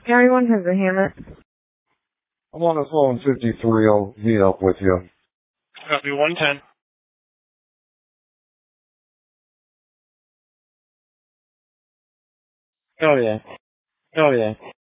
County 1 has a hammer. I'm on a phone 53. I'll meet up with you. Copy 110. Oh yeah.